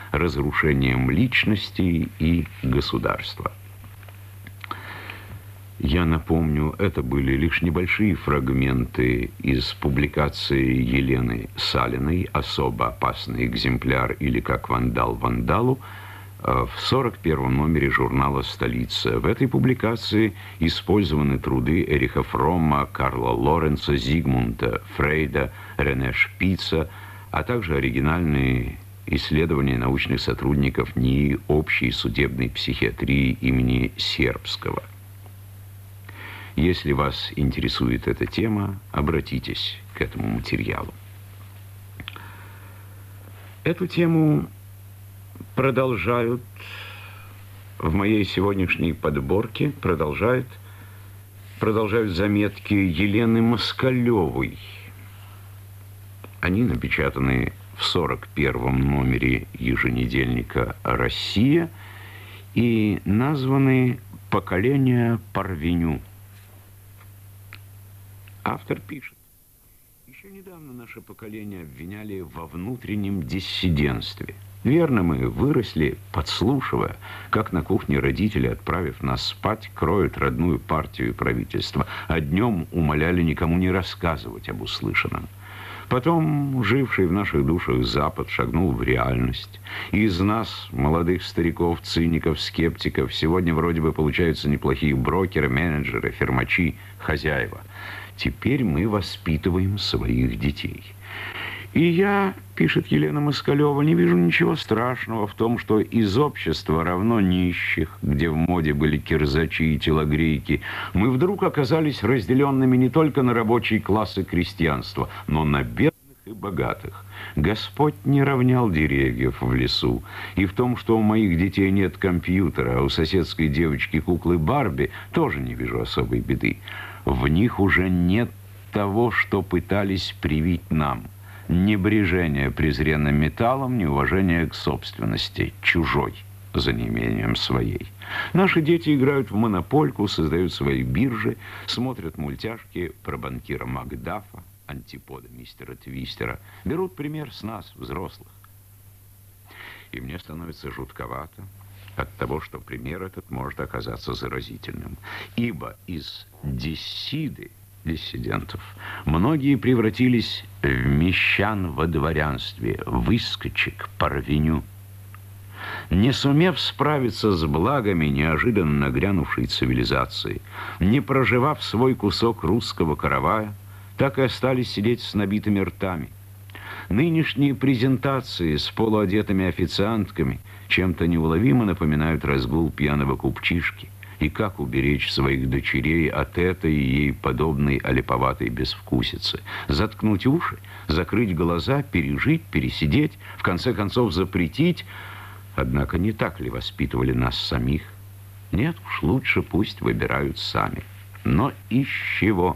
разрушением личности и государства. Я напомню, это были лишь небольшие фрагменты из публикации Елены Салиной «Особо опасный экземпляр» или «Как вандал вандалу» в 41-м номере журнала «Столица». В этой публикации использованы труды Эриха Фромма, Карла Лоренца, Зигмунда Фрейда, Рене Шпица, а также оригинальные исследования научных сотрудников НИИ общей судебной психиатрии имени Сербского. Если вас интересует эта тема, обратитесь к этому материалу. Эту тему продолжают в моей сегодняшней подборке, продолжают заметки Елены Москалевой. Они напечатаны в 41-м номере еженедельника «Россия» и названы «Поколение Парвеню». Автор пишет: еще недавно наше поколение обвиняли во внутреннем диссидентстве. Верно, мы выросли, подслушивая, как на кухне родители, отправив нас спать, кроют родную партию и правительство, а днем умоляли никому не рассказывать об услышанном. Потом живший в наших душах Запад шагнул в реальность. И из нас, молодых стариков, циников, скептиков, сегодня вроде бы получаются неплохие брокеры, менеджеры, фермачи, хозяева. Теперь мы воспитываем своих детей. И я, пишет Елена Москалева, не вижу ничего страшного в том, что из общества равно нищих, где в моде были кирзачи и телогрейки, мы вдруг оказались разделенными не только на рабочие классы крестьянства, но на бедных и богатых. Господь не равнял деревьев в лесу. И в том, что у моих детей нет компьютера, а у соседской девочки куклы Барби, тоже не вижу особой беды. В них уже нет того, что пытались привить нам. Небрежение презренным металлом, неуважение к собственности, чужой, за неимением своей. Наши дети играют в монопольку, создают свои биржи, смотрят мультяшки про банкира Макдафа, антипода мистера Твистера, берут пример с нас, взрослых. И мне становится жутковато от того, что пример этот может оказаться заразительным. Ибо из диссидентов многие превратились в мещан во дворянстве, выскочек, парвеню. Не сумев справиться с благами неожиданно нагрянувшей цивилизации, не проживав свой кусок русского каравая, так и остались сидеть с набитыми ртами. Нынешние презентации с полуодетыми официантками чем-то неуловимо напоминают разгул пьяного купчишки. И как уберечь своих дочерей от этой ей подобной олиповатой безвкусицы? Заткнуть уши, закрыть глаза, пережить, пересидеть, в конце концов запретить? Однако не так ли воспитывали нас самих? Нет уж, лучше пусть выбирают сами. Но из чего?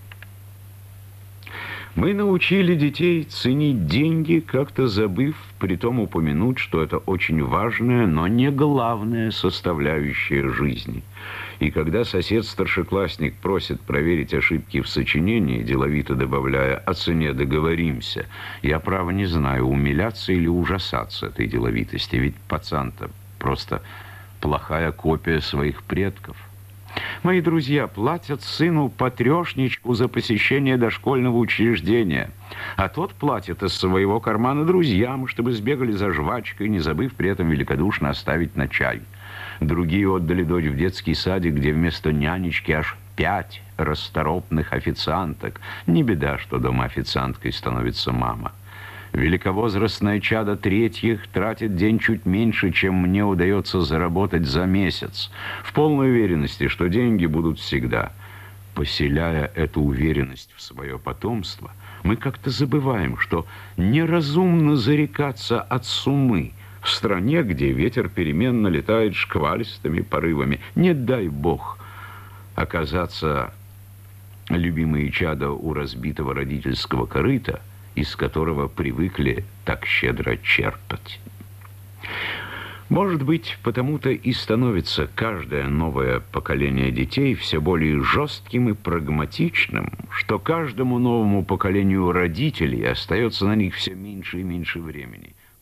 Мы научили детей ценить деньги, как-то забыв притом упомянуть, что это очень важная, но не главная составляющая жизни. И когда сосед-старшеклассник просит проверить ошибки в сочинении, деловито добавляя «о цене договоримся», я, право, не знаю, умиляться или ужасаться этой деловитости, ведь пацан-то просто плохая копия своих предков. Мои друзья платят сыну по трешничку за посещение дошкольного учреждения, а тот платит из своего кармана друзьям, чтобы сбегали за жвачкой, не забыв при этом великодушно оставить на чай. Другие отдали дочь в детский садик, где вместо нянечки аж 5 расторопных официанток. Не беда, что дома официанткой становится мама. Великовозрастное чадо третьих тратит день чуть меньше, чем мне удается заработать за месяц, в полной уверенности, что деньги будут всегда. Поселяя эту уверенность в свое потомство, мы как-то забываем, что неразумно зарекаться от суммы в стране, где ветер переменно летает шквалистыми порывами. Не дай бог оказаться, любимые чада, у разбитого родительского корыта, из которого привыкли так щедро черпать. Может быть, потому-то и становится каждое новое поколение детей все более жестким и прагматичным, что каждому новому поколению родителей остается на них все меньше и меньше времени.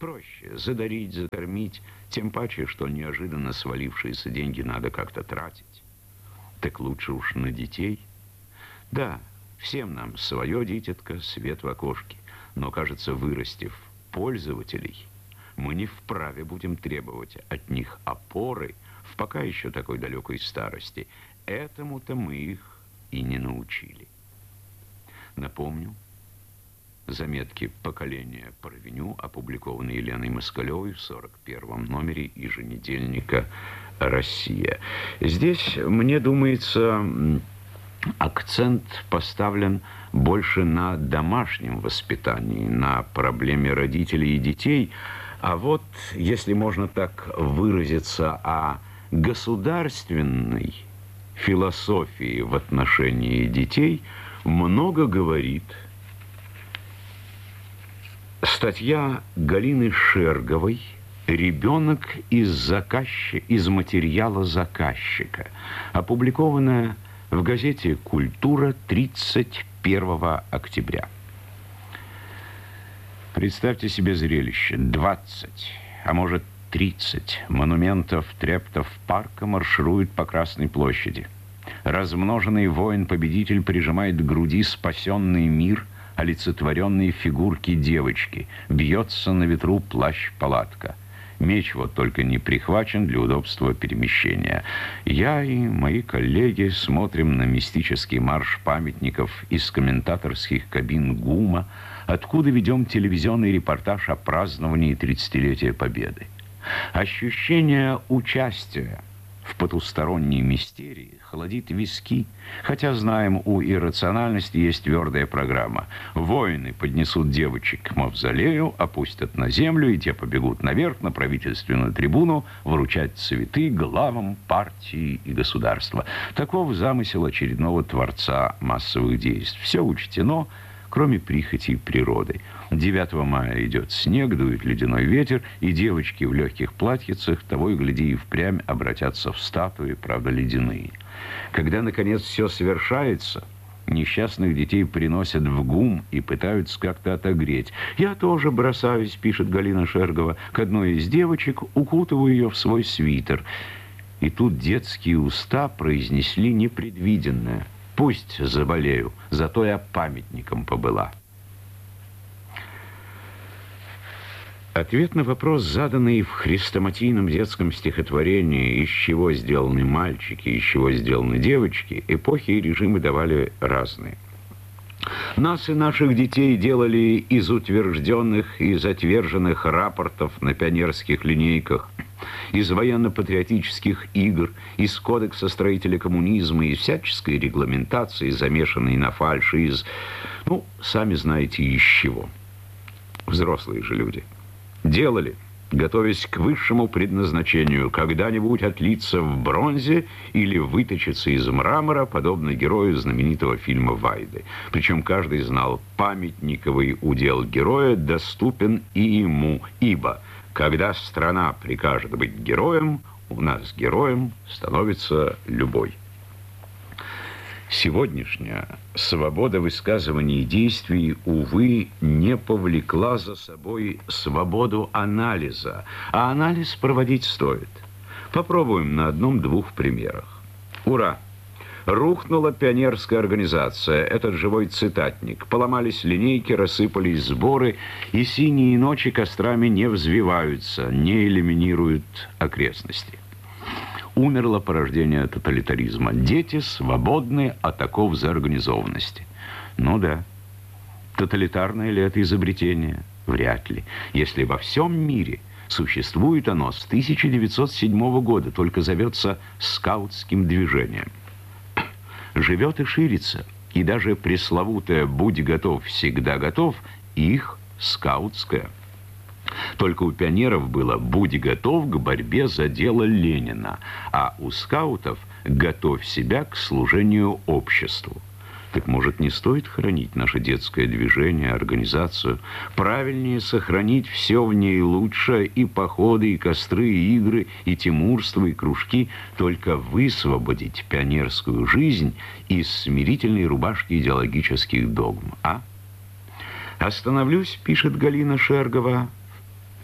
Проще задарить, закормить, тем паче, что неожиданно свалившиеся деньги надо как-то тратить. Так лучше уж на детей. Да, всем нам свое дитятко, свет в окошке, но, кажется, вырастив пользователей, мы не вправе будем требовать от них опоры в пока еще такой далекой старости. Этому-то мы их и не научили. Напомню, заметки поколения Парвеню, опубликованные Еленой Москалевой в 41-м номере еженедельника «Россия». Здесь, мне думается, акцент поставлен больше на домашнем воспитании, на проблеме родителей и детей. А вот, если можно так выразиться, о государственной философии в отношении детей много говорит статья Галины Шерговой «Ребенок из материала заказчика», опубликованная в газете «Культура» 31 октября. Представьте себе зрелище. 20, а может 30 монументов трептов парка маршируют по Красной площади. Размноженный воин-победитель прижимает к груди спасенный мир, олицетворенные фигурки девочки. Бьется на ветру плащ-палатка. Меч вот только не прихвачен для удобства перемещения. Я и мои коллеги смотрим на мистический марш памятников из комментаторских кабин ГУМа, откуда ведем телевизионный репортаж о праздновании 30-летия Победы. Ощущение участия в потусторонней мистерии холодит виски, хотя, знаем, у иррациональности есть твердая программа. Воины поднесут девочек к мавзолею, опустят на землю, и те побегут наверх на правительственную трибуну вручать цветы главам партии и государства. Таков замысел очередного творца массовых действий. Все учтено, кроме прихотей природы. 9 мая идет снег, дует ледяной ветер, и девочки в легких платьицах того и гляди и впрямь обратятся в статуи, правда, ледяные. Когда, наконец, все совершается, несчастных детей приносят в ГУМ и пытаются как-то отогреть. «Я тоже бросаюсь», — пишет Галина Шергова, — «к одной из девочек, укутываю ее в свой свитер». И тут детские уста произнесли непредвиденное: «Пусть заболею, зато я памятником побыла». Ответ на вопрос, заданный в хрестоматийном детском стихотворении «Из чего сделаны мальчики, из чего сделаны девочки», эпохи и режимы давали разные. Нас и наших детей делали из утвержденных и затверженных рапортов на пионерских линейках, из военно-патриотических игр, из кодекса строителя коммунизма, из всяческой регламентации, замешанной на фальши, из, сами знаете, из чего. Взрослые же люди делали, готовясь к высшему предназначению, когда-нибудь отлиться в бронзе или выточиться из мрамора, подобно герою знаменитого фильма «Вайды». Причем каждый знал, памятниковый удел героя доступен и ему, ибо когда страна прикажет быть героем, у нас героем становится любой. Сегодняшняя свобода высказываний и действий, увы, не повлекла за собой свободу анализа, а анализ проводить стоит. Попробуем на одном-двух примерах. Ура! Рухнула пионерская организация, этот живой цитатник. Поломались линейки, рассыпались сборы, и синие ночи кострами не взвиваются, не элиминируют окрестности. Умерло порождение тоталитаризма. Дети свободны от оков заорганизованности. Ну да. Тоталитарное ли это изобретение? Вряд ли. Если во всем мире существует оно с 1907 года, только зовется скаутским движением. Живет и ширится. И даже пресловутое «будь готов, всегда готов» их скаутское. Только у пионеров было «будь готов к борьбе за дело Ленина», а у скаутов «готовь себя к служению обществу». Так, может, не стоит хранить наше детское движение, организацию? Правильнее сохранить все в ней лучше: и походы, и костры, и игры, и тимурство, и кружки, только высвободить пионерскую жизнь из смирительной рубашки идеологических догм, а? Остановлюсь, пишет Галина Шергова,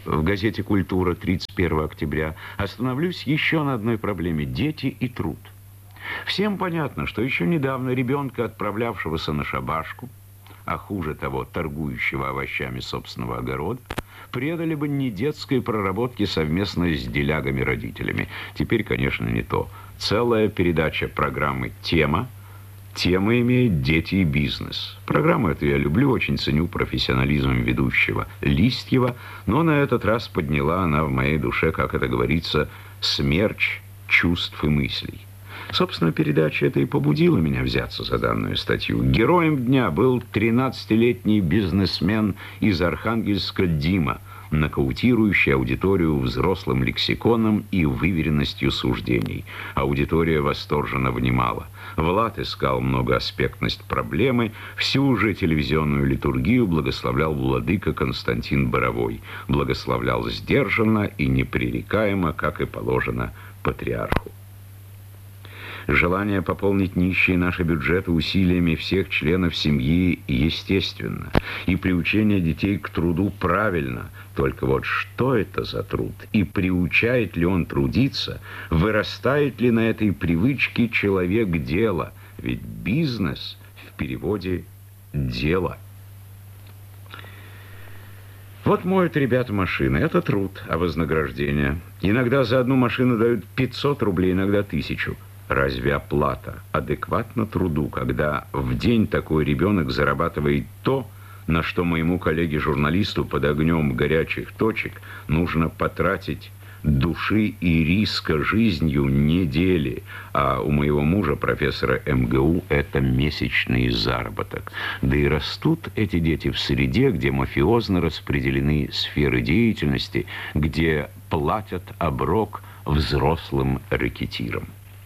в газете «Культура» 31 октября, остановлюсь еще на одной проблеме – дети и труд. Всем понятно, что еще недавно ребенка, отправлявшегося на шабашку, а хуже того, торгующего овощами собственного огорода, предали бы не детской проработке совместно с делягами-родителями. Теперь, конечно, не то. Целая передача программы «Тема». Тема имеет «Дети и бизнес». Программу эту я люблю, очень ценю профессионализм ведущего Листьева, но на этот раз подняла она в моей душе, как это говорится, смерч чувств и мыслей. Собственно, передача эта и побудила меня взяться за данную статью. Героем дня был 13-летний бизнесмен из Архангельска Дима, нокаутирующий аудиторию взрослым лексиконом и выверенностью суждений. Аудитория восторженно внимала. Влад искал многоаспектность проблемы, всю же телевизионную литургию благословлял владыка Константин Боровой. Благословлял сдержанно и непререкаемо, как и положено патриарху. Желание пополнить нищие наши бюджеты усилиями всех членов семьи естественно. И приучение детей к труду правильно. Только вот что это за труд? И приучает ли он трудиться? Вырастает ли на этой привычке человек дела? Ведь бизнес в переводе «дело». Вот моют ребята машины. Это труд, а вознаграждение. Иногда за одну машину дают 500 рублей, иногда 1000. Разве оплата адекватна труду, когда в день такой ребенок зарабатывает то, на что моему коллеге-журналисту под огнем горячих точек нужно потратить души и риска жизнью недели, а у моего мужа, профессора МГУ, это месячный заработок. Да и растут эти дети в среде, где мафиозно распределены сферы деятельности, где платят оброк взрослым рэкетирам.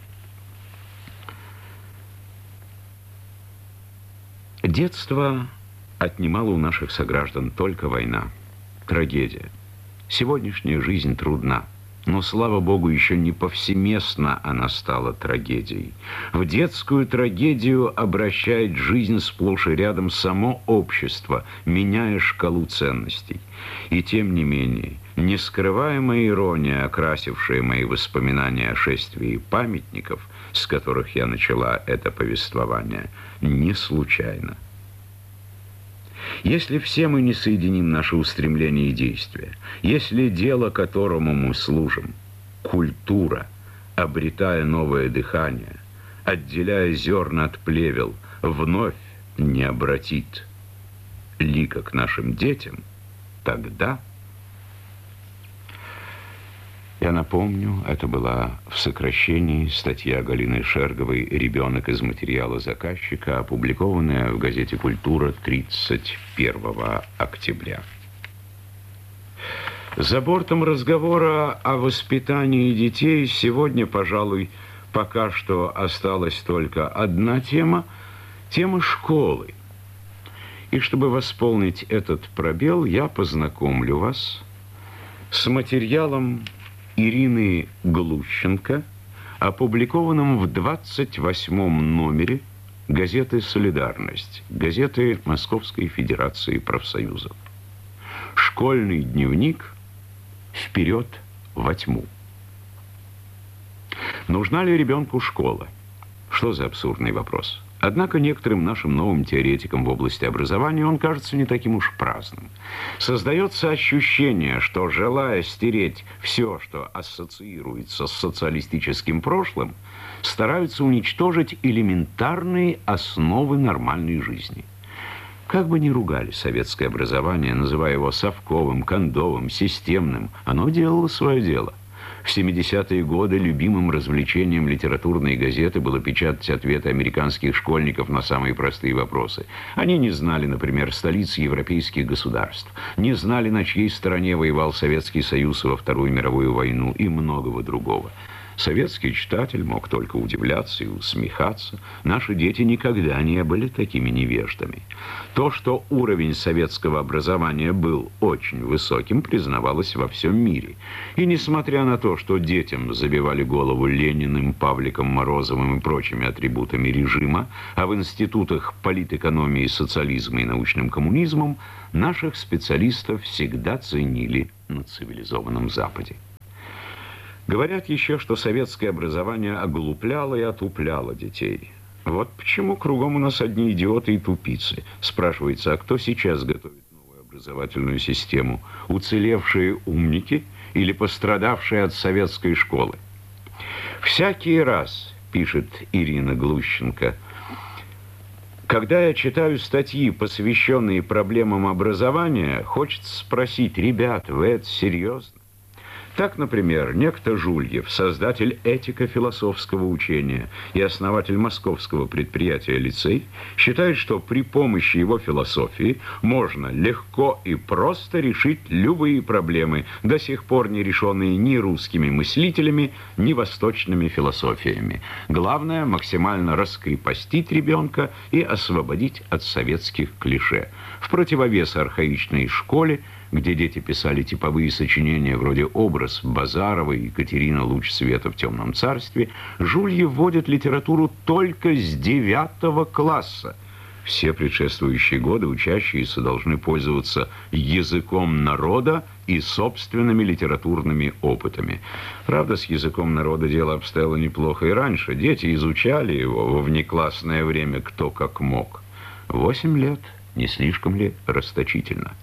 Детство отнимала у наших сограждан только война, трагедия. Сегодняшняя жизнь трудна, но, слава Богу, еще не повсеместно она стала трагедией. В детскую трагедию обращает жизнь сплошь и рядом само общество, меняя шкалу ценностей. И тем не менее, нескрываемая ирония, окрасившая мои воспоминания о шествии памятников, с которых я начала это повествование, не случайно. Если все мы не соединим наши устремления и действия, если дело, которому мы служим, культура, обретая новое дыхание, отделяя зерна от плевел, вновь не обратит лика к нашим детям, тогда... Я напомню, это была в сокращении статья Галины Шерговой «Ребенок» из материала заказчика, опубликованная в газете «Культура» 31 октября. За бортом разговора о воспитании детей сегодня, пожалуй, пока что осталась только одна тема – тема школы. И чтобы восполнить этот пробел, я познакомлю вас с материалом Ирины Глущенко, опубликованным в 28-м номере газеты «Солидарность», газеты Московской Федерации профсоюзов. Школьный дневник «Вперед во тьму». Нужна ли ребенку школа? Что за абсурдный вопрос? Однако некоторым нашим новым теоретикам в области образования он кажется не таким уж праздным. Создается ощущение, что, желая стереть все, что ассоциируется с социалистическим прошлым, стараются уничтожить элементарные основы нормальной жизни. Как бы ни ругали советское образование, называя его совковым, кондовым, системным, оно делало свое дело. В 70-е годы любимым развлечением литературной газеты было печатать ответы американских школьников на самые простые вопросы. Они не знали, например, столиц европейских государств, не знали, на чьей стороне воевал Советский Союз во Вторую мировую войну и многого другого. Советский читатель мог только удивляться и усмехаться. Наши дети никогда не были такими невеждами. То, что уровень советского образования был очень высоким, признавалось во всем мире. И несмотря на то, что детям забивали голову Лениным, Павликом Морозовым и прочими атрибутами режима, а в институтах политэкономии, социализма и научным коммунизмом, наших специалистов всегда ценили на цивилизованном Западе. Говорят еще, что советское образование оглупляло и отупляло детей. Вот почему кругом у нас одни идиоты и тупицы. Спрашивается, а кто сейчас готовит новую образовательную систему? Уцелевшие умники или пострадавшие от советской школы? Всякий раз, пишет Ирина Глущенко, когда я читаю статьи, посвященные проблемам образования, хочется спросить: ребят, вы это серьезно? Так, например, некто Жульев, создатель этико-философского учения и основатель московского предприятия «Лицей», считает, что при помощи его философии можно легко и просто решить любые проблемы, до сих пор не решенные ни русскими мыслителями, ни восточными философиями. Главное – максимально раскрепостить ребенка и освободить от советских клише. В противовес архаичной школе, где дети писали типовые сочинения вроде «Образ Базарова» и «Екатерина. Луч света в темном царстве», Жульев вводит литературу только с 9 класса. Все предшествующие годы учащиеся должны пользоваться языком народа и собственными литературными опытами. Правда, с языком народа дело обстояло неплохо и раньше. Дети изучали его во внеклассное время кто как мог. 8 лет, не слишком ли расточительно?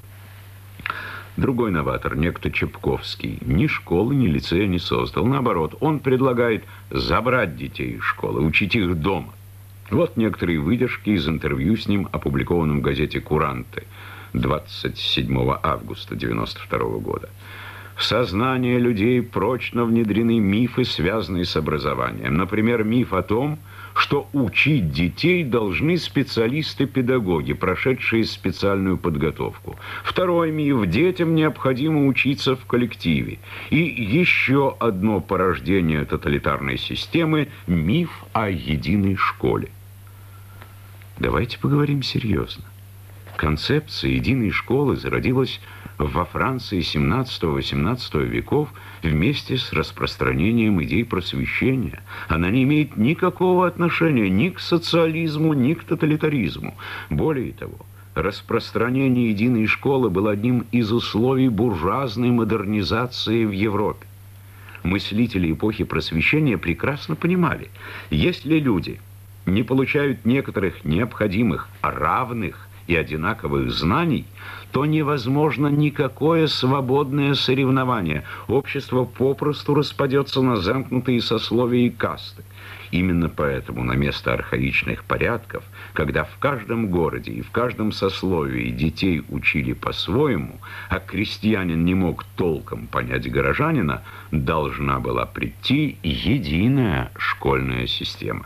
Другой новатор, некто Чепковский, ни школы, ни лицея не создал. Наоборот, он предлагает забрать детей из школы, учить их дома. Вот некоторые выдержки из интервью с ним, опубликованном в газете «Куранты» 27 августа 1992 года. В сознание людей прочно внедрены мифы, связанные с образованием. Например, миф о том, что учить детей должны специалисты-педагоги, прошедшие специальную подготовку. Второй миф – детям необходимо учиться в коллективе. И еще одно порождение тоталитарной системы – миф о единой школе. Давайте поговорим серьезно. Концепция единой школы зародилась во Франции XVII-XVIII веков вместе с распространением идей просвещения. Она не имеет никакого отношения ни к социализму, ни к тоталитаризму. Более того, распространение единой школы было одним из условий буржуазной модернизации в Европе. Мыслители эпохи просвещения прекрасно понимали, если люди не получают некоторых необходимых, равных и одинаковых знаний, то невозможно никакое свободное соревнование. Общество попросту распадется на замкнутые сословия и касты. Именно поэтому на место архаичных порядков, когда в каждом городе и в каждом сословии детей учили по-своему, а крестьянин не мог толком понять горожанина, должна была прийти единая школьная система.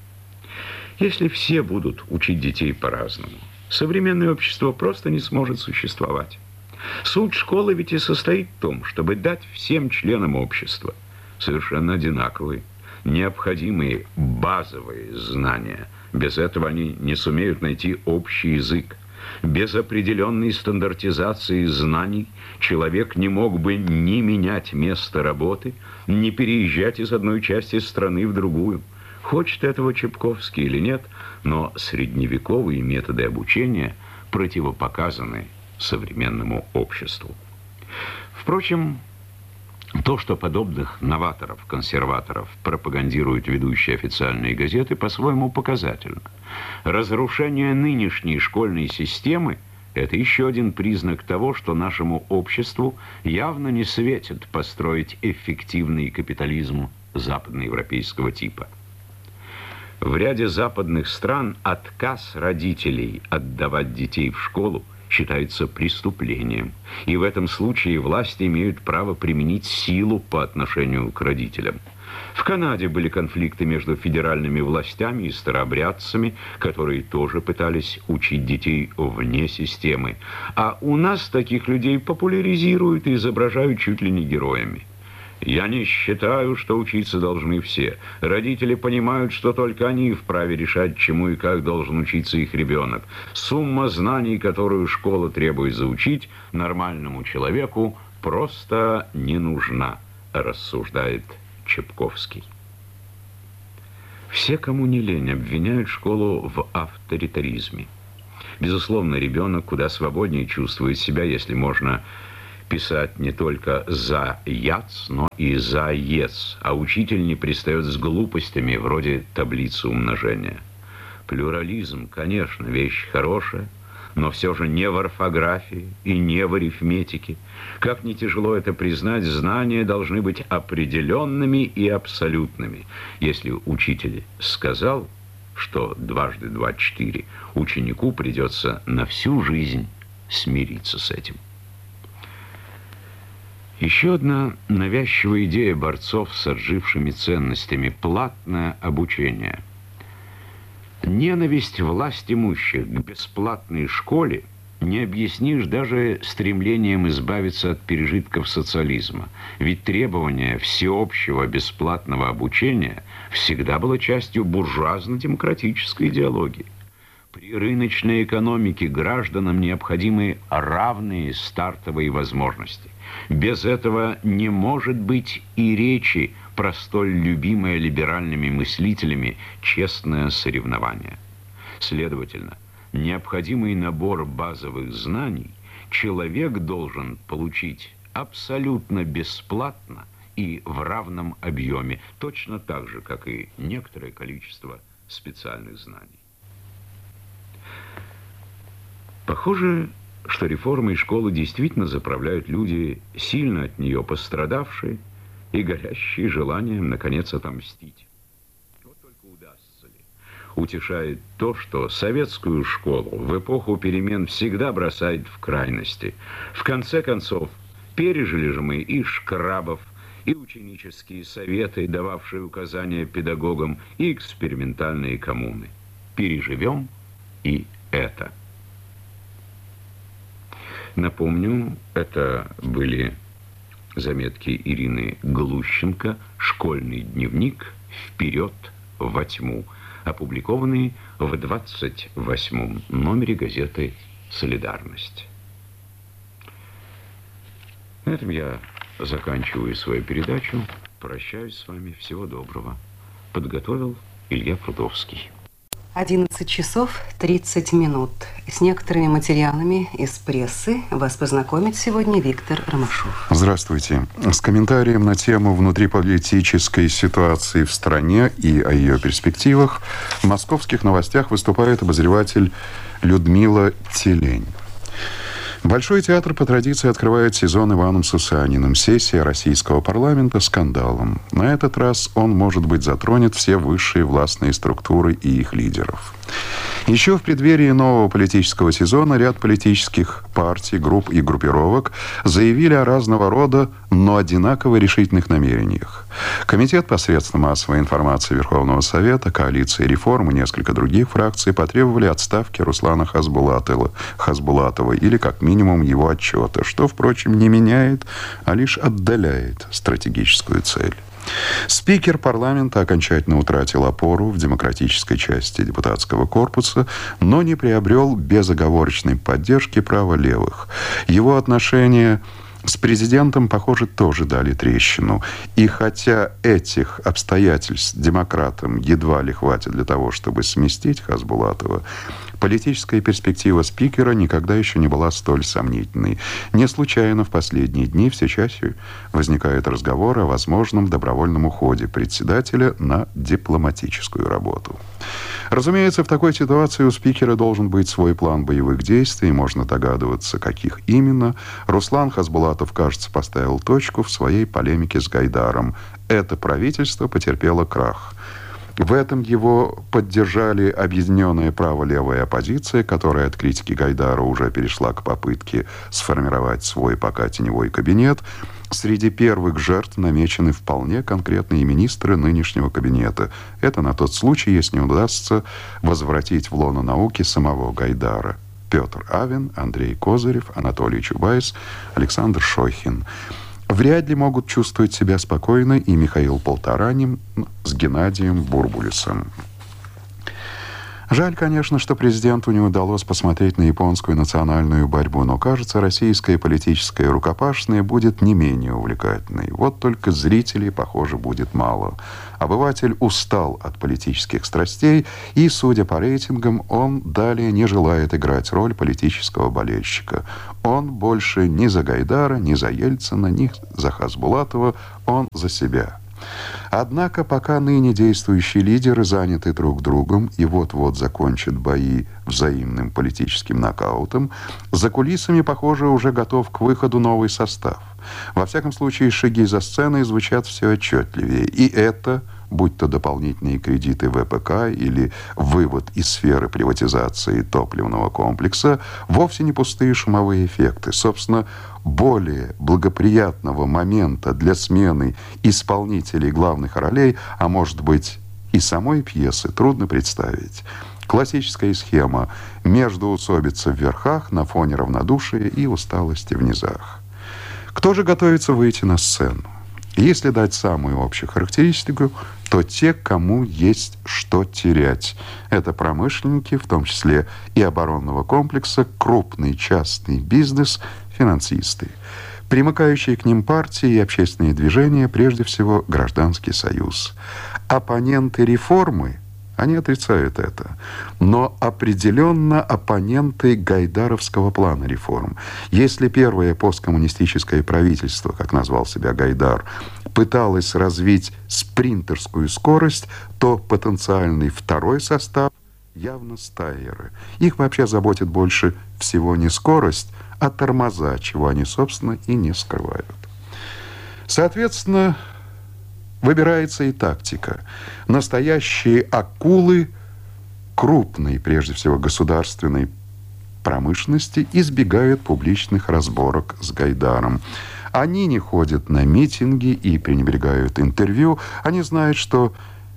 Если все будут учить детей по-разному, современное общество просто не сможет существовать. Суть школы ведь и состоит в том, чтобы дать всем членам общества совершенно одинаковые, необходимые базовые знания. Без этого они не сумеют найти общий язык. Без определенной стандартизации знаний человек не мог бы ни менять место работы, ни переезжать из одной части страны в другую. Хочет этого Чепковский или нет, но средневековые методы обучения противопоказаны современному обществу. Впрочем, то, что подобных новаторов, консерваторов пропагандируют ведущие официальные газеты, по-своему показательно. Разрушение нынешней школьной системы – это еще один признак того, что нашему обществу явно не светит построить эффективный капитализм западноевропейского типа. В ряде западных стран отказ родителей отдавать детей в школу считается преступлением. И в этом случае власти имеют право применить силу по отношению к родителям. В Канаде были конфликты между федеральными властями и старообрядцами, которые тоже пытались учить детей вне системы. А у нас таких людей популяризируют и изображают чуть ли не героями. Я не считаю, что учиться должны все. Родители понимают, что только они вправе решать, чему и как должен учиться их ребенок. Сумма знаний, которую школа требует заучить, нормальному человеку просто не нужна, рассуждает Чепковский. Все, кому не лень, обвиняют школу в авторитаризме. Безусловно, ребенок куда свободнее чувствует себя, если можно писать не только «за яц», но и «за ец», а учитель не пристает с глупостями вроде таблицы умножения. Плюрализм, конечно, вещь хорошая, но все же не в орфографии и не в арифметике. Как ни тяжело это признать, знания должны быть определенными и абсолютными. Если учитель сказал, что 2 × 2 = 4, ученику придется на всю жизнь смириться с этим. Еще одна навязчивая идея борцов с отжившими ценностями – платное обучение. Ненависть власть имущих к бесплатной школе не объяснишь даже стремлением избавиться от пережитков социализма. Ведь требование всеобщего бесплатного обучения всегда было частью буржуазно-демократической идеологии. При рыночной экономике гражданам необходимы равные стартовые возможности. Без этого не может быть и речи про столь любимое либеральными мыслителями честное соревнование. Следовательно, необходимый набор базовых знаний человек должен получить абсолютно бесплатно и в равном объеме, точно так же, как и некоторое количество специальных знаний. Похоже, что реформой школы действительно заправляют люди, сильно от нее пострадавшие и горящие желанием, наконец, отомстить. Вот только удастся ли? Утешает то, что советскую школу в эпоху перемен всегда бросает в крайности. В конце концов, пережили же мы и Шкрабов, и ученические советы, дававшие указания педагогам, и экспериментальные коммуны. Переживем и это. Напомню, это были заметки Ирины Глущенко, «Школьный дневник. Вперед во тьму», опубликованные в 28-м номере газеты «Солидарность». На этом я заканчиваю свою передачу. Прощаюсь с вами. Всего доброго. Подготовил Илья Прудовский. 11 часов 30 минут. С некоторыми материалами из прессы вас познакомит сегодня Виктор Ромашов. Здравствуйте. С комментарием на тему внутриполитической ситуации в стране и о ее перспективах в «Московских новостях» выступает обозреватель Людмила Телень. Большой театр по традиции открывает сезон Иваном Сусаниным. Сессия российского парламента скандалом. На этот раз он, может быть, затронет все высшие властные структуры и их лидеров. Еще в преддверии нового политического сезона ряд политических партий, групп и группировок заявили о разного рода, но одинаково решительных намерениях. Комитет посредством массовой информации Верховного Совета, коалиция реформ и несколько других фракций потребовали отставки Руслана Хасбулатова или, как минимум, его отчета, что, впрочем, не меняет, а лишь отдаляет стратегическую цель. Спикер парламента окончательно утратил опору в демократической части депутатского корпуса, но не приобрел безоговорочной поддержки праволевых. Его отношения с президентом, похоже, тоже дали трещину. И хотя этих обстоятельств демократам едва ли хватит для того, чтобы сместить Хасбулатова, политическая перспектива спикера никогда еще не была столь сомнительной. Не случайно в последние дни все чаще возникает разговор о возможном добровольном уходе председателя на дипломатическую работу. Разумеется, в такой ситуации у спикера должен быть свой план боевых действий, можно догадываться, каких именно. Руслан Хасбулатов, кажется, поставил точку в своей полемике с Гайдаром. Это правительство потерпело крах. В этом его поддержали объединенная право-левая оппозиция, которая от критики Гайдара уже перешла к попытке сформировать свой пока теневой кабинет. Среди первых жертв намечены вполне конкретные министры нынешнего кабинета. Это на тот случай, если не удастся возвратить в лоно науки самого Гайдара. Петр Авен, Андрей Козырев, Анатолий Чубайс, Александр Шохин. Вряд ли могут чувствовать себя спокойно и Михаил Полторанин с Геннадием Бурбулисом. Жаль, конечно, что президенту не удалось посмотреть на японскую национальную борьбу, но, кажется, российская политическая рукопашная будет не менее увлекательной. Вот только зрителей, похоже, будет мало. Обыватель устал от политических страстей, и, судя по рейтингам, он далее не желает играть роль политического болельщика. Он больше ни за Гайдара, ни за Ельцина, ни за Хасбулатова, он за себя. Однако, пока ныне действующие лидеры заняты друг другом и вот-вот закончат бои взаимным политическим нокаутом, за кулисами, похоже, уже готов к выходу новый состав. Во всяком случае, шаги за сценой звучат все отчетливее. И это, будь то дополнительные кредиты ВПК или вывод из сферы приватизации топливного комплекса, вовсе не пустые шумовые эффекты. Собственно, более благоприятного момента для смены исполнителей главных ролей, а может быть и самой пьесы, трудно представить. Классическая схема: междоусобица в верхах на фоне равнодушия и усталости в низах. Кто же готовится выйти на сцену? Если дать самую общую характеристику, то те, кому есть что терять. Это промышленники, в том числе и оборонного комплекса, крупный частный бизнес, финансисты. Примыкающие к ним партии и общественные движения, прежде всего Гражданский союз. Оппоненты реформы, они отрицают это, но определенно оппоненты гайдаровского плана реформ. Если первое посткоммунистическое правительство, как назвал себя Гайдар, пыталось развить спринтерскую скорость, то потенциальный второй состав явно стайеры. Их вообще заботит больше всего не скорость, а тормоза, чего они, собственно, и не скрывают. Соответственно, выбирается и тактика. Настоящие акулы крупной, прежде всего, государственной промышленности избегают публичных разборок с Гайдаром. Они не ходят на митинги и пренебрегают интервью. Они знают, что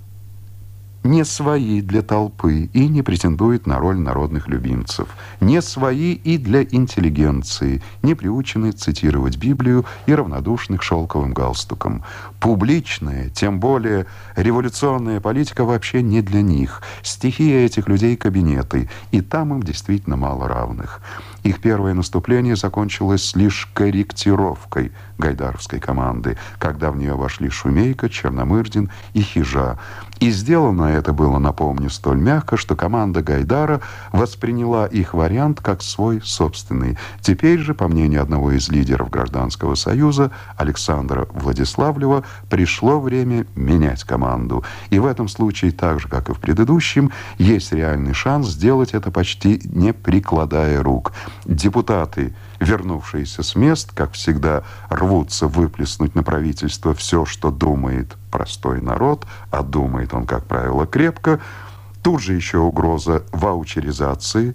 не свои для толпы и не претендуют на роль народных любимцев. Не свои и для интеллигенции, не приучены цитировать Библию и равнодушны к шелковым галстукам. Публичная, тем более революционная политика вообще не для них. Стихия этих людей — кабинеты, и там им действительно мало равных. Их первое наступление закончилось лишь корректировкой гайдаровской команды, когда в нее вошли Шумейко, Черномырдин и Хижа. И сделано это было, напомню, столь мягко, что команда Гайдара восприняла их вариант как свой собственный. Теперь же, по мнению одного из лидеров Гражданского союза, Александра Владиславлева, пришло время менять команду. И в этом случае, так же, как и в предыдущем, есть реальный шанс сделать это почти не прикладая рук. Депутаты, вернувшиеся с мест, как всегда, рвутся выплеснуть на правительство все, что думает простой народ, а думает он, как правило, крепко. Тут же еще угроза ваучеризации,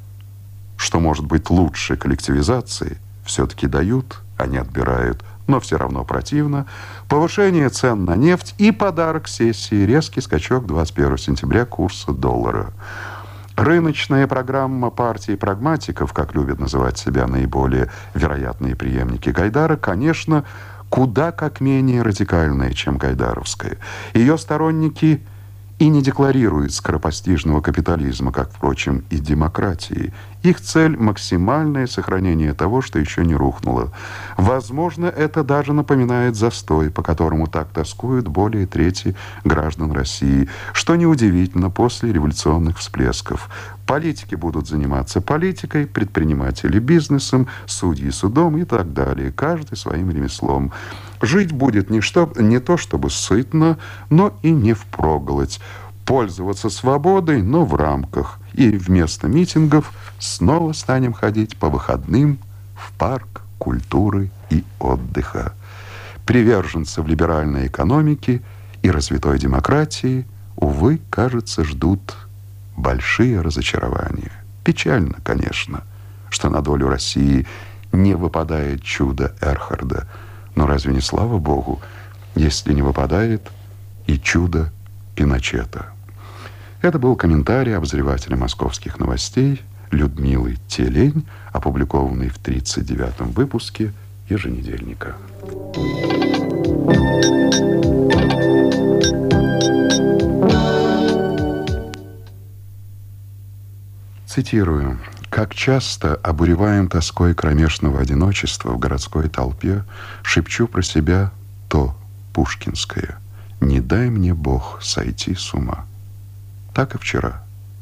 что может быть лучше коллективизации. Все-таки дают, а не отбирают, но все равно противно. Повышение цен на нефть и подарок сессии — резкий скачок 21 сентября курса доллара. Рыночная программа партии прагматиков, как любят называть себя наиболее вероятные преемники Гайдара, конечно, куда как менее радикальная, чем гайдаровская. Ее сторонники и не декларируют скоропостижного капитализма, как, впрочем, и демократии. Их цель — максимальное сохранение того, что еще не рухнуло. Возможно, это даже напоминает застой, по которому так тоскуют более трети граждан России, что неудивительно после революционных всплесков. Политики будут заниматься политикой, предприниматели — бизнесом, судьи — судом и так далее, каждый своим ремеслом. Жить будет не то чтобы сытно, но и не впроголодь. Пользоваться свободой, но в рамках. И вместо митингов снова станем ходить по выходным в парк культуры и отдыха. Приверженцев либеральной экономики и развитой демократии, увы, кажется, ждут большие разочарования. Печально, конечно, что на долю России не выпадает чудо Эрхарда. Но разве не слава Богу, если не выпадает и чудо Пиночета? Это был комментарий обозревателя московских новостей Людмилы Телень, опубликованный в 39-м выпуске еженедельника. Цитирую. «Как часто, обуреваем тоской кромешного одиночества в городской толпе, шепчу про себя то пушкинское: не дай мне Бог сойти с ума». Так и вчера.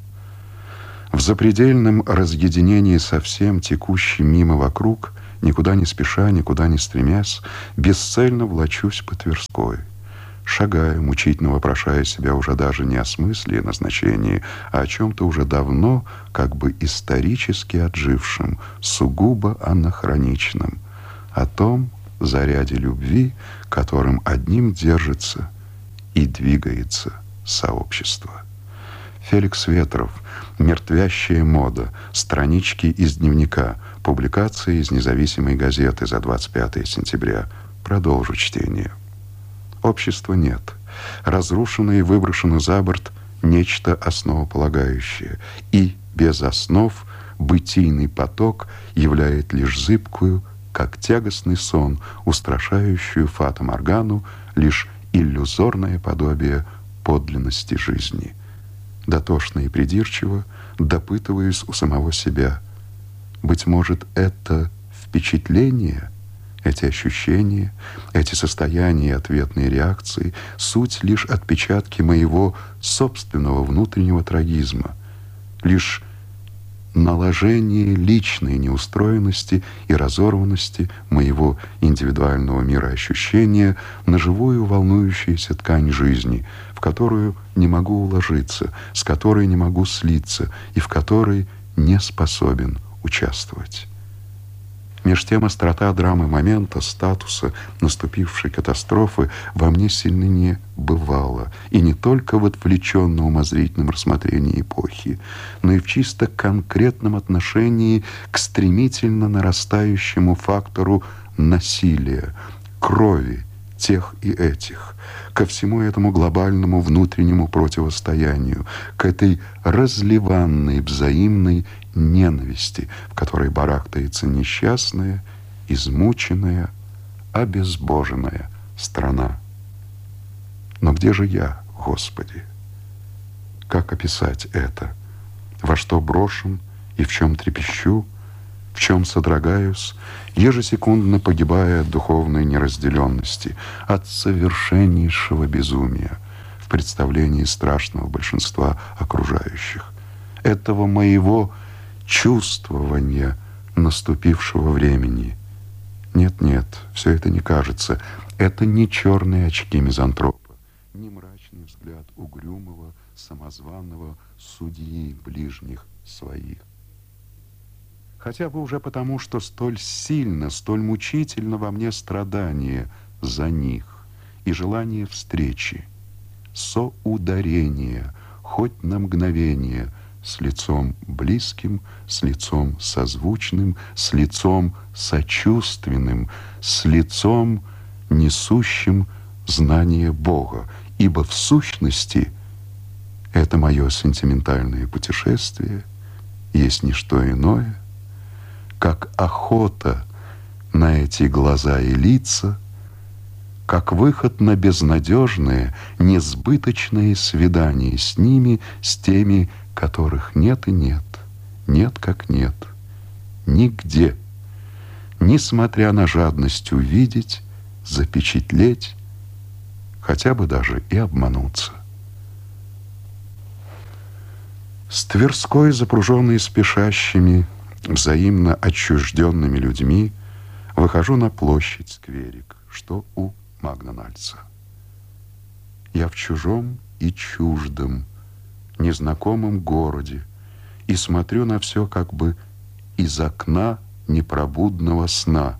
В запредельном разъединении со всем текущим мимо вокруг, никуда не спеша, никуда не стремясь, бесцельно влачусь по Тверской. Шагаю, мучительно вопрошая себя уже даже не о смысле и назначении, а о чем-то уже давно, как бы исторически отжившем, сугубо анахроничном, о том заряде любви, которым одним держится и двигается сообщество. Феликс Ветров, «Мертвящая мода», странички из дневника, публикации из независимой газеты за 25 сентября. Продолжу чтение. Общества нет. Разрушено и выброшено за борт нечто основополагающее. И без основ бытийный поток являет лишь зыбкую, как тягостный сон, устрашающую фата-моргану, лишь иллюзорное подобие подлинности жизни. Дотошно и придирчиво допытываюсь у самого себя. Быть может, это впечатление, эти ощущения, эти состояния и ответные реакции — суть лишь отпечатки моего собственного внутреннего трагизма, лишь наложение личной неустроенности и разорванности моего индивидуального мироощущения на живую волнующуюся ткань жизни, в которую не могу уложиться, с которой не могу слиться и в которой не способен участвовать. Меж тем острота драмы момента, статуса наступившей катастрофы во мне сильно не бывала, и не только в отвлеченно-умозрительном рассмотрении эпохи, но и в чисто конкретном отношении к стремительно нарастающему фактору насилия, крови тех и этих, ко всему этому глобальному внутреннему противостоянию, к этой разливанной взаимной ненависти, в которой барахтается несчастная, измученная, обезбоженная страна. Но где же я, Господи? Как описать это? Во что брошен и в чем трепещу, в чем содрогаюсь, ежесекундно погибая от духовной неразделенности, от совершеннейшего безумия в представлении страшного большинства окружающих, этого моего чувствования наступившего времени. Нет, все это не кажется. Это не черные очки мизантропа, не мрачный взгляд угрюмого, самозванного судьи ближних своих. Хотя бы уже потому, что столь сильно, столь мучительно во мне страдание за них и желание встречи, соударения, хоть на мгновение, с лицом близким, с лицом созвучным, с лицом сочувственным, с лицом, несущим знание Бога. Ибо в сущности это мое сентиментальное путешествие есть не что иное, как охота на эти глаза и лица, как выход на безнадежное, несбыточное свидание с ними, с теми, которых нет и нет, нет как нет, нигде, несмотря на жадность увидеть, запечатлеть, хотя бы даже и обмануться. С Тверской, запруженной спешащими, взаимно отчужденными людьми, выхожу на площадь, скверик, что у Магнональца. Я в чужом и чуждом, незнакомом городе и смотрю на все как бы из окна непробудного сна.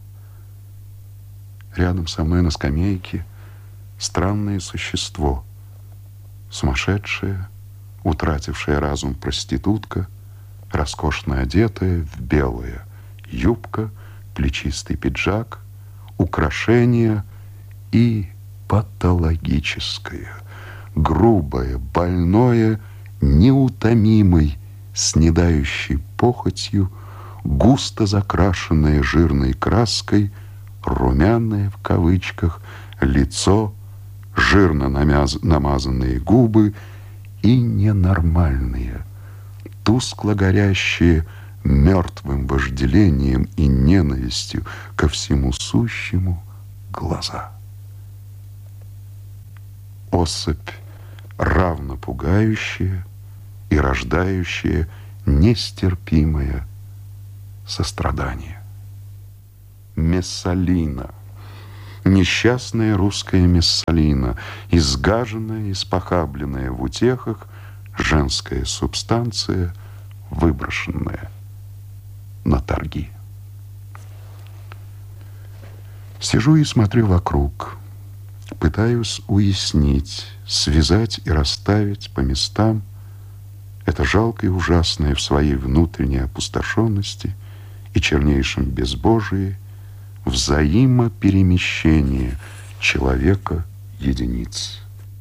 Рядом со мной на скамейке странное существо, сумасшедшая, утратившая разум проститутка, роскошно одетая в белое, юбка, плечистый пиджак, украшения и патологическое, грубое, больное, неутомимой, снедающей похотью, густо закрашенное жирной краской, румяное в кавычках лицо, жирно намазанные губы и ненормальные, тускло горящие мертвым вожделением и ненавистью ко всему сущему глаза. Особь, равно пугающая и рождающая нестерпимое сострадание. Мессалина, несчастная русская Мессалина, изгаженная, испохабленная в утехах, женская субстанция, выброшенная на торги. Сижу и смотрю вокруг, пытаюсь уяснить, связать и расставить по местам это жалкое и ужасное в своей внутренней опустошенности и чернейшем безбожии взаимоперемещение человека-единиц.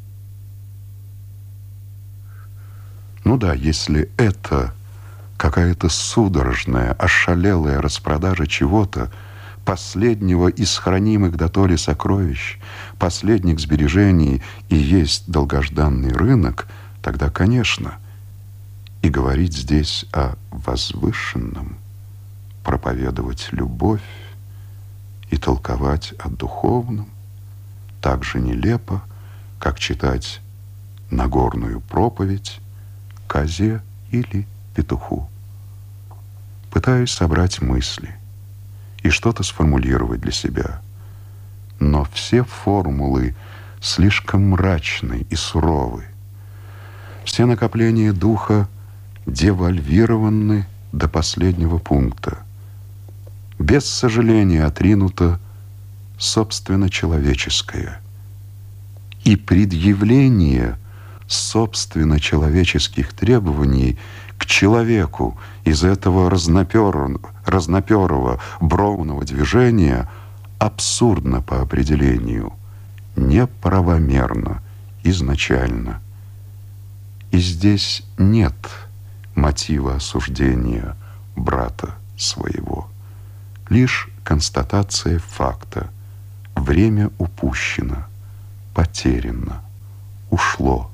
Ну да, если это какая-то судорожная, ошалелая распродажа чего-то, последнего из хранимых дотоле сокровищ, последних сбережений и есть долгожданный рынок, тогда, конечно, и говорить здесь о возвышенном, проповедовать любовь и толковать о духовном так же нелепо, как читать Нагорную проповедь козе или петуху. Пытаюсь собрать мысли и что-то сформулировать для себя. Но все формулы слишком мрачны и суровы. Все накопления духа девальвированы до последнего пункта. Без сожаления отринуто собственно человеческое. И предъявление собственно человеческих требований к человеку из этого разноперого бровного движения абсурдно по определению, неправомерно изначально. И здесь нет мотива осуждения брата своего, лишь констатация факта. Время упущено, потеряно, ушло.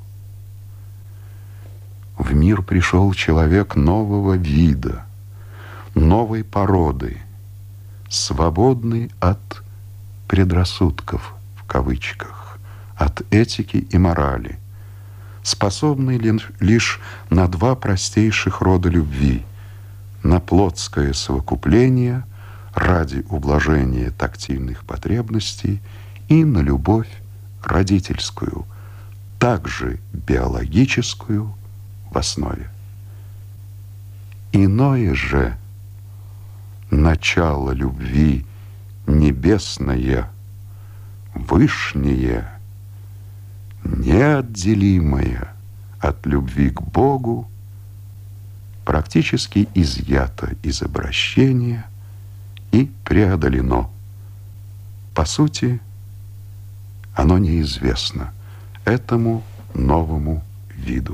В мир пришел человек нового вида, новой породы, свободный от предрассудков, в кавычках, от этики и морали, способный лишь на два простейших рода любви: на плотское совокупление ради ублажения тактильных потребностей и на любовь родительскую, также биологическую в основе. Иное же начало любви небесное, вышнее, неотделимое от любви к Богу, практически изъято из обращения и преодолено. По сути, оно неизвестно этому новому виду.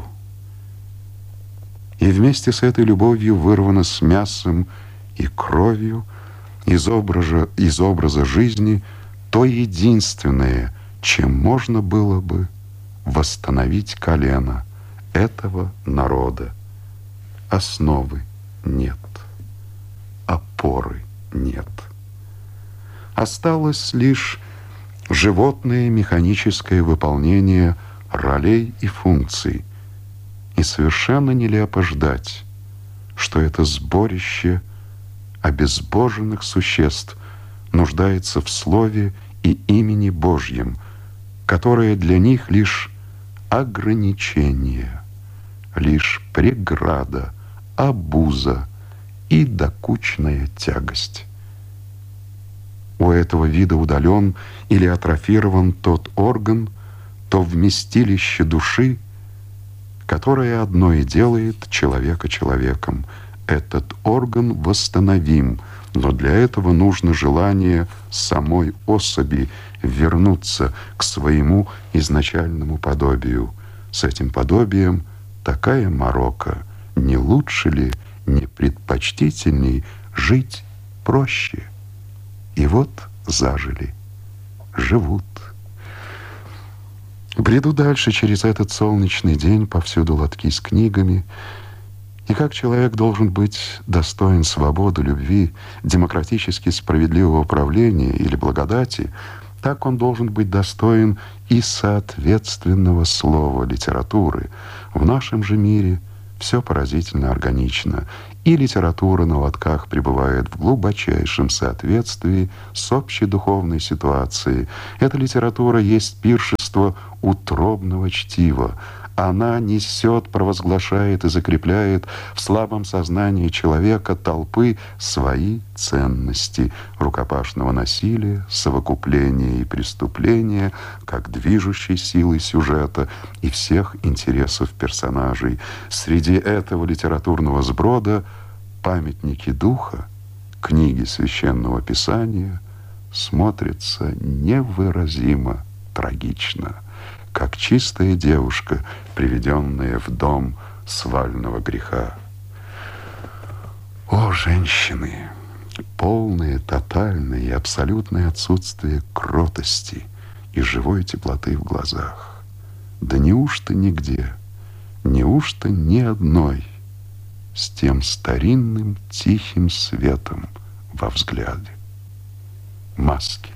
И вместе с этой любовью вырвано с мясом и кровью из образа жизни то единственное, чем можно было бы восстановить колено этого народа. Основы нет, опоры нет. Осталось лишь животное механическое выполнение ролей и функций. И совершенно нелепо ждать, что это сборище обезбоженных существ нуждается в слове и имени Божьем, которое для них лишь ограничение, лишь преграда, обуза и докучная тягость. У этого вида удален или атрофирован тот орган, то вместилище души, которое одно и делает человека человеком. Этот орган восстановим, но для этого нужно желание самой особи вернуться к своему изначальному подобию. С этим подобием такая морока, не лучше ли, не предпочтительней жить проще? И вот зажили, живут. Бреду дальше через этот солнечный день, повсюду лотки с книгами. И как человек должен быть достоин свободы, любви, демократически справедливого правления или благодати, так он должен быть достоин и соответственного слова литературы. В нашем же мире все поразительно органично, и литература на лотках пребывает в глубочайшем соответствии с общедуховной ситуацией. Эта литература есть пиршество утробного чтива. Она несет, провозглашает и закрепляет в слабом сознании человека, толпы, свои ценности рукопашного насилия, совокупления и преступления, как движущей силы сюжета и всех интересов персонажей. Среди этого литературного сброда памятники духа, книги Священного Писания смотрятся невыразимо трагично, как чистая девушка, приведенная в дом свального греха. О, женщины! Полное, тотальное и абсолютное отсутствие кротости и живой теплоты в глазах. Да неужто нигде, неужто ни одной с тем старинным тихим светом во взгляде? Маски.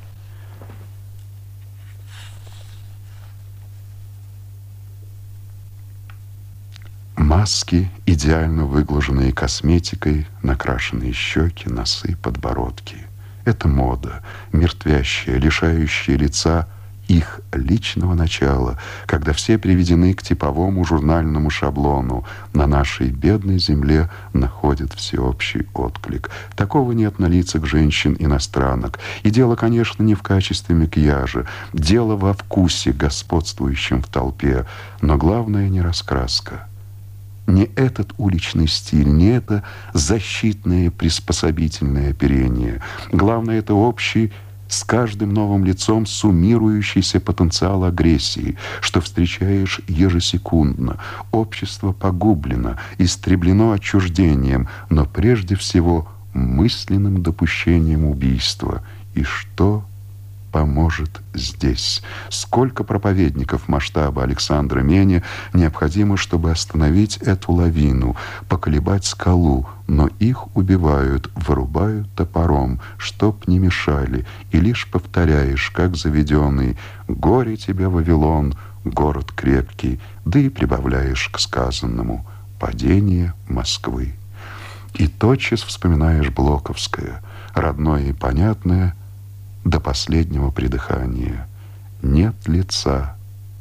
Маски, идеально выглаженные косметикой, накрашенные щеки, носы, подбородки. Это мода, мертвящая, лишающая лица их личного начала, когда все приведены к типовому журнальному шаблону. На нашей бедной земле находит всеобщий отклик. Такого нет на лицах женщин-иностранок. И дело, конечно, не в качестве макияжа. Дело во вкусе, господствующем в толпе. Но главное не раскраска. Не этот уличный стиль, не это защитное приспособительное оперение. Главное, это общий, с каждым новым лицом суммирующийся потенциал агрессии, что встречаешь ежесекундно. Общество погублено, истреблено отчуждением, но прежде всего мысленным допущением убийства. И что поможет здесь? Сколько проповедников масштаба Александра Меня необходимо, чтобы остановить эту лавину, поколебать скалу, но их убивают, вырубают топором, чтоб не мешали, и лишь повторяешь, как заведенный: «Горе тебе, Вавилон, город крепкий», да и прибавляешь к сказанному: «Падение Москвы». И тотчас вспоминаешь Блоковское, родное и понятное, до последнего придыхания. Нет лица,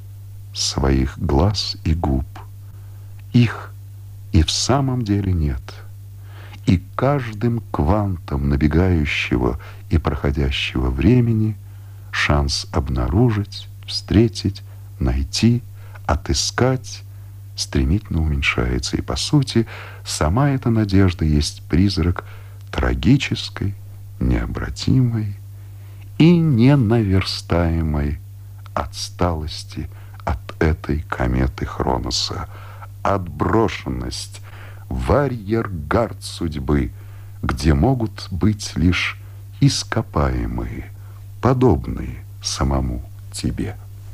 своих глаз и губ. Их и в самом деле нет. И каждым квантом набегающего и проходящего времени шанс обнаружить, встретить, найти, отыскать стремительно уменьшается. И, по сути, сама эта надежда есть призрак трагической, необратимой и ненаверстаемой отсталости от этой кометы Хроноса. Отброшенность в арьергард судьбы, где могут быть лишь ископаемые, подобные самому тебе.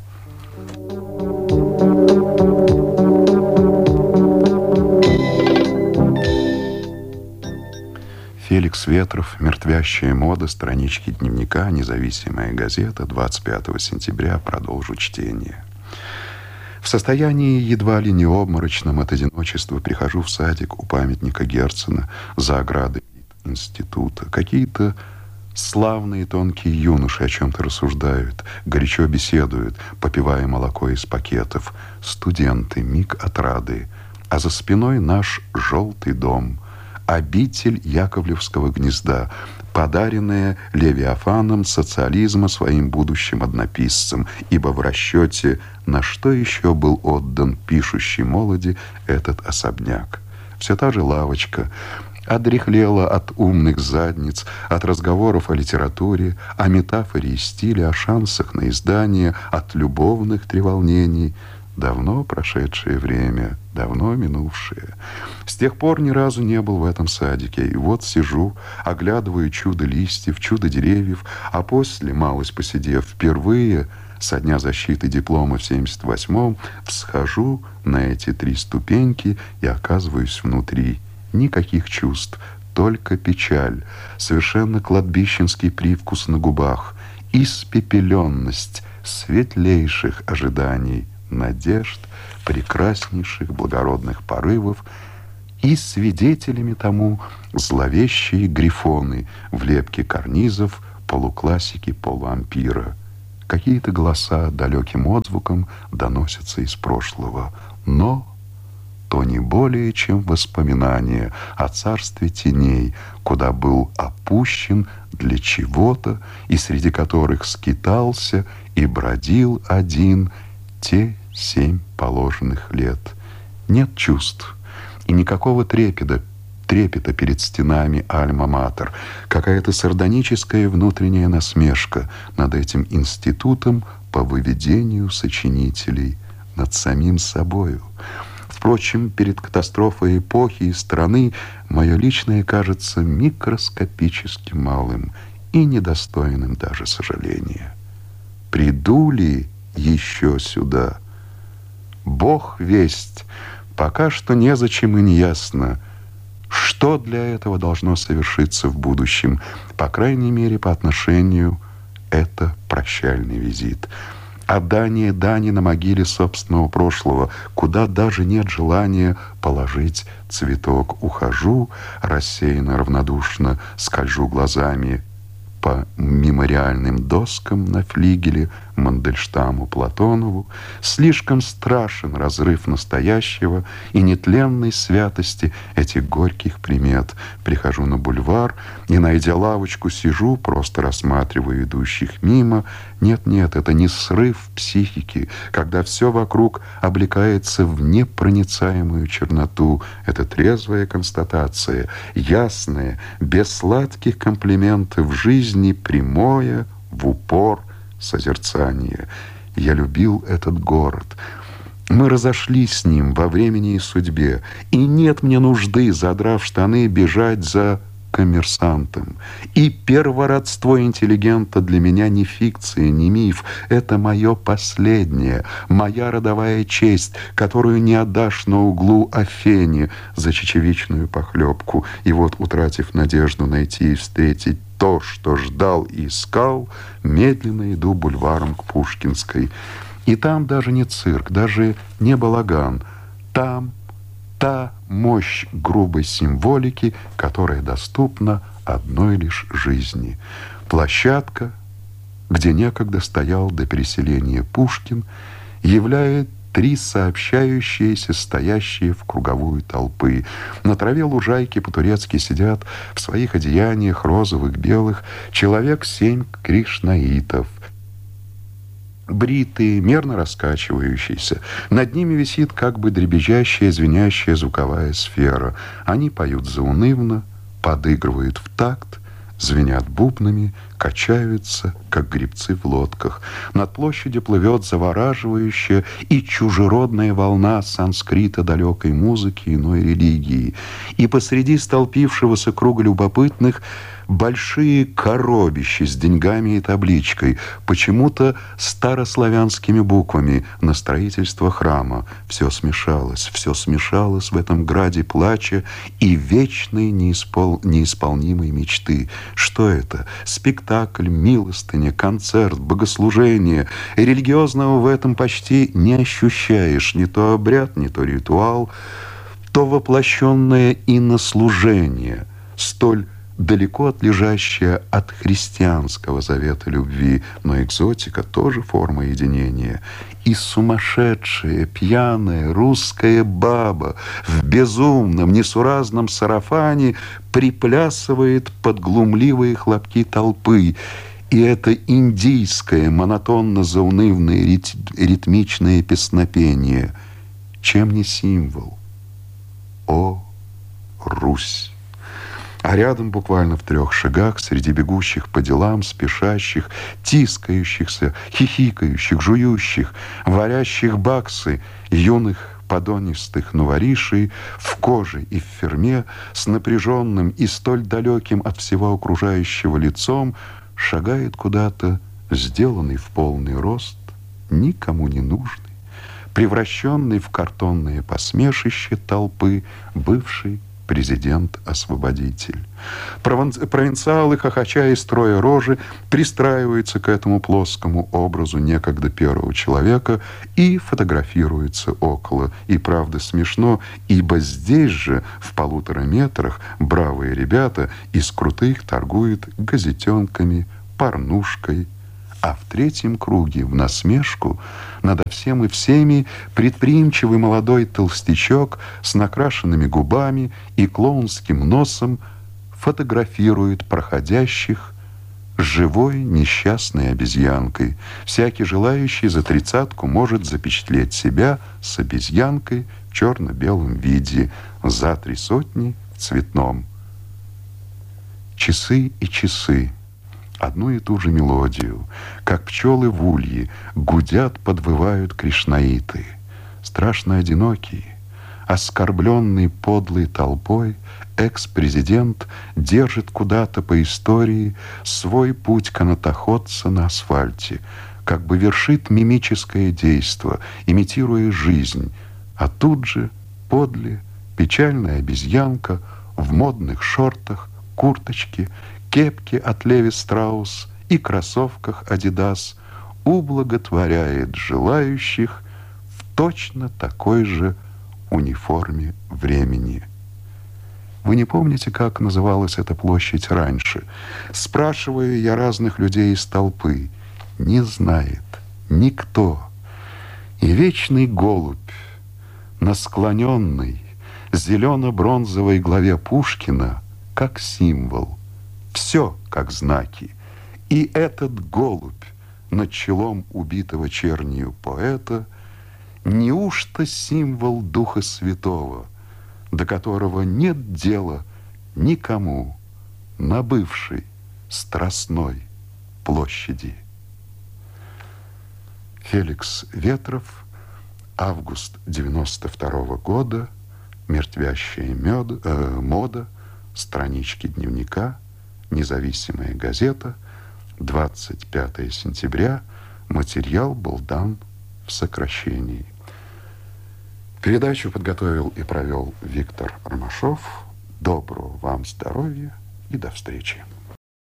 Феликс Ветров, «Мертвящая мода», странички дневника, независимая газета, 25 сентября, продолжу чтение. В состоянии едва ли не обморочном от одиночества прихожу в садик у памятника Герцена за оградой института. Какие-то славные тонкие юноши о чем-то рассуждают, горячо беседуют, попивая молоко из пакетов. Студенты, миг отрады, а за спиной наш желтый дом, обитель Яковлевского гнезда, подаренная Левиафаном социализма своим будущим однописцам, ибо в расчете на что еще был отдан пишущей молоди этот особняк. Все та же лавочка одряхлела от умных задниц, от разговоров о литературе, о метафоре и стиле, о шансах на издание, от любовных треволнений. Давно прошедшее время, давно минувшее. С тех пор ни разу не был в этом садике. И вот сижу, оглядываю чудо листьев, чудо деревьев, а после, малость посидев, впервые со дня защиты диплома в 78-м всхожу на эти 3 ступеньки и оказываюсь внутри. Никаких чувств, только печаль, совершенно кладбищенский привкус на губах, испепеленность светлейших ожиданий, надежд, прекраснейших благородных порывов, и свидетелями тому зловещие грифоны в лепке карнизов полуклассики полуампира. Какие-то голоса далеким отзвуком доносятся из прошлого, но то не более, чем воспоминания о царстве теней, куда был опущен для чего-то, и среди которых скитался и бродил один те 7 положенных лет. Нет чувств и никакого трепета перед стенами Альма-Матер, какая-то сардоническая внутренняя насмешка над этим институтом по выведению сочинителей, над самим собою. Впрочем, перед катастрофой эпохи и страны мое личное кажется микроскопически малым и недостойным даже сожаления. Приду ли еще сюда? Бог весть, пока что незачем и не ясно, что для этого должно совершиться в будущем, по крайней мере, по отношению это прощальный визит. Отдание дани на могиле собственного прошлого, куда даже нет желания положить цветок. Ухожу, рассеянно, равнодушно скольжу глазами по мемориальным доскам на флигеле Мандельштаму Платонову. Слишком страшен разрыв настоящего и нетленной святости этих горьких примет. Прихожу на бульвар и, найдя лавочку, сижу, просто рассматриваю идущих мимо. Нет, это не срыв психики, когда все вокруг облекается в непроницаемую черноту. Это трезвая констатация, ясная, без сладких комплиментов жизни, прямое, в упор созерцание. Я любил этот город. Мы разошлись с ним во времени и судьбе, и нет мне нужды, задрав штаны, бежать за коммерсантом. И первородство интеллигента для меня не фикция, не миф. Это мое последнее, моя родовая честь, которую не отдашь на углу Афене за чечевичную похлебку. И вот, утратив надежду найти и встретить то, что ждал и искал, медленно иду бульваром к Пушкинской. И там даже не цирк, даже не балаган. Там та мощь грубой символики, которая доступна одной лишь жизни. Площадка, где некогда стоял до переселения Пушкин, являет 3 сообщающиеся, стоящие в круговую толпы. На траве лужайки по-турецки сидят в своих одеяниях розовых, белых человек 7 кришнаитов. Бритые, мерно раскачивающиеся. Над ними висит как бы дребезжащая, звенящая звуковая сфера. Они поют заунывно, подыгрывают в такт, звенят бубнами, качаются, как гребцы в лодках. Над площадью плывет завораживающая и чужеродная волна санскрита, далекой музыки, иной религии. И посреди столпившегося круга любопытных большие коробища с деньгами и табличкой, почему-то старославянскими буквами, на строительство храма. Все смешалось в этом граде плача и вечной неисполнимой мечты. Что это? Спектакль, милостыня, концерт, богослужение. Религиозного в этом почти не ощущаешь. Не то обряд, не то ритуал, то воплощенное иннослужение, столь далеко отлежащая от христианского завета любви, но экзотика тоже форма единения. И сумасшедшая, пьяная русская баба в безумном, несуразном сарафане приплясывает под глумливые хлопки толпы. И это индийское, монотонно-заунывное, ритмичное песнопение. Чем не символ? О, Русь! А рядом, буквально в 3 шагах, среди бегущих по делам, спешащих, тискающихся, хихикающих, жующих, варящих баксы, юных подонистых новоришей в коже и в ферме, с напряженным и столь далеким от всего окружающего лицом, шагает куда-то сделанный в полный рост никому не нужный, превращенный в картонное посмешище толпы бывший президент-освободитель. Провинциалы, хохоча и строя рожи, пристраиваются к этому плоскому образу некогда первого человека и фотографируются около. И правда смешно, ибо здесь же, в 1,5 метрах, бравые ребята из крутых торгуют газетенками, порнушкой, а в 3-м круге, в насмешку, надо всем и всеми предприимчивый молодой толстячок с накрашенными губами и клоунским носом фотографирует проходящих живой несчастной обезьянкой. Всякий желающий за 30-ку может запечатлеть себя с обезьянкой в черно-белом виде, за 300 в цветном. Часы и часы. Одну и ту же мелодию, как пчелы в улье, гудят, подвывают кришнаиты. Страшно одинокий, оскорбленный подлой толпой, экс-президент держит куда-то по истории свой путь канатоходца на асфальте, как бы вершит мимическое действо, имитируя жизнь, а тут же подле печальная обезьянка в модных шортах, курточке, кепке от Леви Страус и кроссовках Адидас ублаготворяет желающих в точно такой же униформе времени. Вы не помните, как называлась эта площадь раньше? Спрашиваю я разных людей из толпы. Не знает никто. И вечный голубь на склоненной зелено-бронзовой главе Пушкина как символ. Все как знаки. И этот голубь над челом убитого чернью поэта неужто символ Духа Святого, до которого нет дела никому на бывшей Страстной площади? Феликс Ветров, август 92-го года, мертвящая мода, странички дневника, Независимая газета, 25 сентября. Материал был дан в сокращении. Передачу подготовил и провел Виктор Ромашов. Доброго вам здоровья и до встречи.